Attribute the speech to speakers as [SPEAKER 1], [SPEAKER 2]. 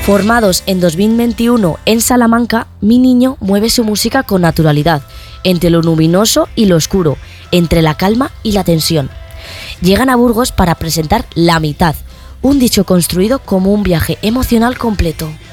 [SPEAKER 1] Formados en 2021 en Salamanca, Mi Niño mueve su música con naturalidad, entre lo luminoso y lo oscuro, entre la calma y la tensión. Llegan a Burgos para presentar La Mitad, un disco construido como un viaje emocional completo.